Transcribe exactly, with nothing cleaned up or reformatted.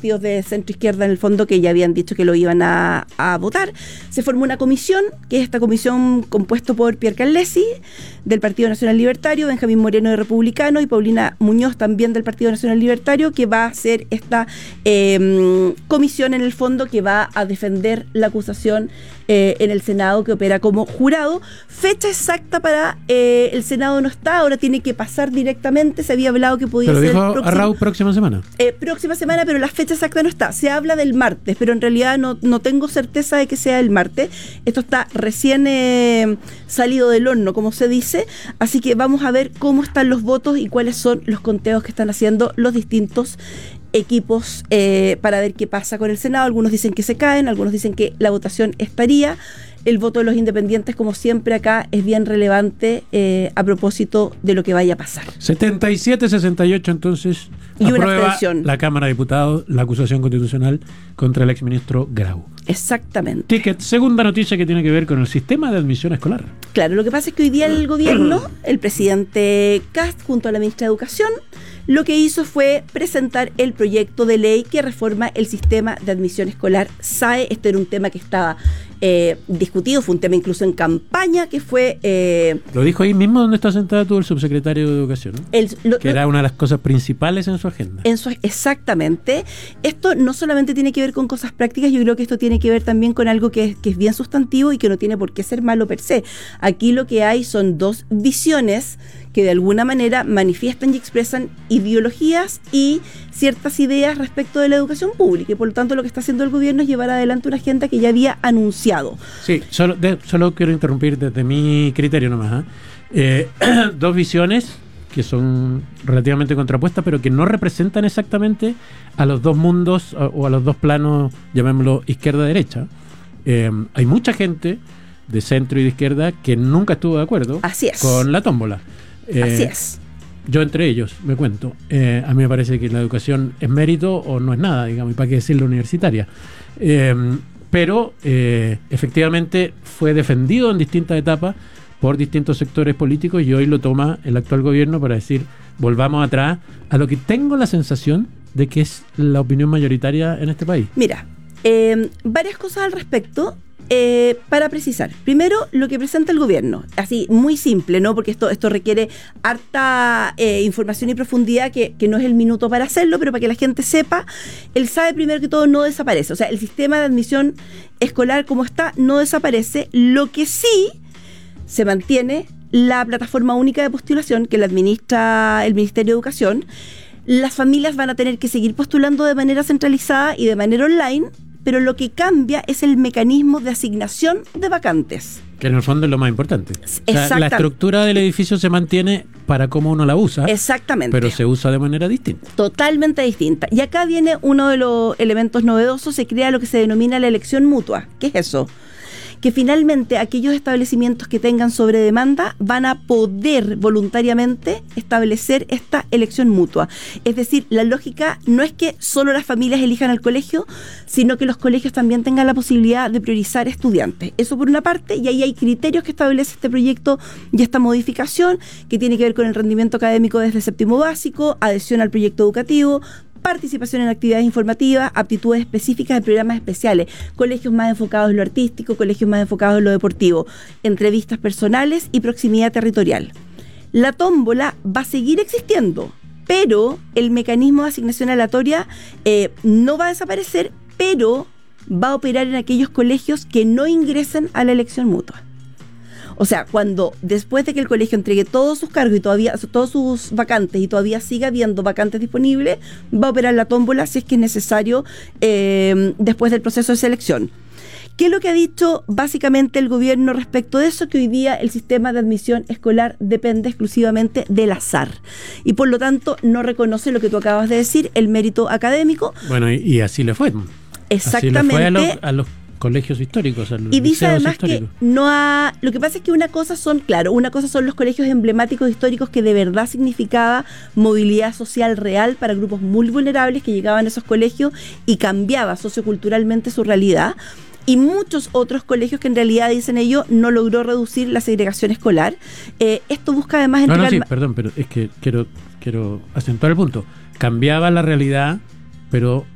partidos de centro izquierda en el fondo que ya habían dicho que lo iban a, a votar. Se formó una comisión, que es esta comisión compuesta por Pierre Carlesi, del Partido Nacional Libertario, Benjamín Moreno de Republicano y Paulina Muñoz también del Partido Nacional Libertario, que va a hacer esta eh, comisión en el fondo que va a defender la acusación eh, en el Senado, que opera como jurado. Fecha exacta para eh, el Senado no está, ahora tiene que pasar directamente. Se había hablado que podía pero ser dijo el próximo, Arrau próxima semana. Eh, próxima semana, pero la fecha exacta no está. Se habla del martes, pero en realidad no, no tengo certeza de que sea el martes. Esto está recién eh, salido del horno, como se dice, así que vamos a ver cómo están los votos y cuáles son los conteos que están haciendo los distintos equipos eh, para ver qué pasa con el Senado. Algunos dicen que se caen, algunos dicen que la votación estaría. El voto de los independientes, como siempre acá, es bien relevante eh, a propósito de lo que vaya a pasar. setenta y siete a sesenta y ocho entonces y una aprueba abstención. La Cámara de Diputados la acusación constitucional contra el exministro Grau. Exactamente. Ticket, segunda noticia que tiene que ver con el sistema de admisión escolar. Claro, lo que pasa es que hoy día el gobierno, el presidente Kast, junto a la ministra de Educación, lo que hizo fue presentar el proyecto de ley que reforma el sistema de admisión escolar S A E. Este era un tema que estaba eh, discutido, fue un tema incluso en campaña, que fue... Eh, lo dijo ahí mismo donde está sentado tú, el subsecretario de Educación, ¿no? el, lo, que era una de las cosas principales en su agenda. En su, exactamente. Esto no solamente tiene que ver con cosas prácticas, yo creo que esto tiene que ver también con algo que es, que es bien sustantivo y que no tiene por qué ser malo per se. Aquí lo que hay son dos visiones que de alguna manera manifiestan y expresan ideologías y ciertas ideas respecto de la educación pública, y por lo tanto lo que está haciendo el gobierno es llevar adelante una agenda que ya había anunciado. Sí, solo, de, solo quiero interrumpir desde mi criterio nomás. ¿eh? Eh, dos visiones que son relativamente contrapuestas, pero que no representan exactamente a los dos mundos o, o a los dos planos, llamémoslo izquierda-derecha. Eh, hay mucha gente de centro y de izquierda que nunca estuvo de acuerdo Así es. con la tómbola. Eh, Así es. Yo entre ellos, me cuento. Eh, a mí me parece que la educación es mérito o no es nada, digamos, y para qué decirlo universitaria. Eh, pero eh, efectivamente fue defendido en distintas etapas por distintos sectores políticos y hoy lo toma el actual gobierno para decir, volvamos atrás a lo que tengo la sensación de que es la opinión mayoritaria en este país. Mira, eh, varias cosas al respecto. Eh, para precisar, primero lo que presenta el gobierno, así muy simple, ¿no? Porque esto, esto requiere harta eh, información y profundidad que, que no es el minuto para hacerlo, pero para que la gente sepa, el S A E primero que todo no desaparece, o sea, el sistema de admisión escolar como está no desaparece, lo que sí se mantiene la plataforma única de postulación que la administra el Ministerio de Educación. Las familias van a tener que seguir postulando de manera centralizada y de manera online, pero lo que cambia es el mecanismo de asignación de vacantes. Que en el fondo es lo más importante. O sea, la estructura del edificio se mantiene para cómo uno la usa. Exactamente. Pero se usa de manera distinta. Totalmente distinta. Y acá viene uno de los elementos novedosos, se crea lo que se denomina la elección mutua. ¿Qué es eso? Que finalmente aquellos establecimientos que tengan sobre demanda van a poder voluntariamente establecer esta elección mutua. Es decir, la lógica no es que solo las familias elijan el colegio, sino que los colegios también tengan la posibilidad de priorizar estudiantes. Eso por una parte, y ahí hay criterios que establece este proyecto y esta modificación, que tiene que ver con el rendimiento académico desde séptimo básico, adhesión al proyecto educativo, participación en actividades informativas, aptitudes específicas de programas especiales, colegios más enfocados en lo artístico, colegios más enfocados en lo deportivo, entrevistas personales y proximidad territorial. La tómbola va a seguir existiendo, pero el mecanismo de asignación aleatoria eh, no va a desaparecer, pero va a operar en aquellos colegios que no ingresen a la elección mutua. O sea, cuando después de que el colegio entregue todos sus cargos y todavía todos sus vacantes y todavía siga habiendo vacantes disponibles, va a operar la tómbola si es que es necesario eh, después del proceso de selección. ¿Qué es lo que ha dicho básicamente el gobierno respecto de eso? Que hoy día el sistema de admisión escolar depende exclusivamente del azar y por lo tanto no reconoce lo que tú acabas de decir, el mérito académico. Bueno, y, y así le fue. Exactamente. Así le fue a, lo, a los colegios históricos, a los y dice además históricos. Que no ha, lo que pasa es que una cosa son, claro, una cosa son los colegios emblemáticos históricos que de verdad significaba movilidad social real para grupos muy vulnerables que llegaban a esos colegios y cambiaba socioculturalmente su realidad. Y muchos otros colegios que en realidad, dicen ellos, no logró reducir la segregación escolar. Eh, esto busca además entregar... No, no, sí, perdón, pero es que quiero, quiero acentuar el punto. Cambiaba la realidad, pero